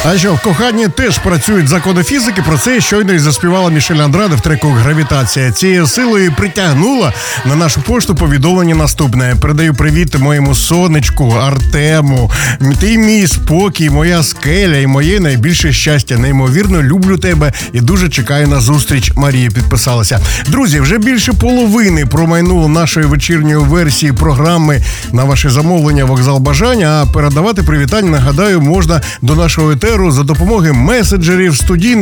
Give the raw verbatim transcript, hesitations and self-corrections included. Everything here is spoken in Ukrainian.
А що, в коханні теж працюють закони фізики, про це щойно і заспівала Мішель Андраде в треку «Гравітація». Цією силою притягнула на нашу пошту повідомлення наступне. Передаю привіт моєму сонечку Артему. Ти мій спокій, моя скеля і моє найбільше щастя. Неймовірно люблю тебе і дуже чекаю на зустріч. Марія підписалася. Друзі, вже більше половини промайнуло нашої вечірньої версії програми на ваше замовлення «Вокзал бажання», а передавати привітання, нагадаю, можна до нашого етеру за допомогою меседжерів студійного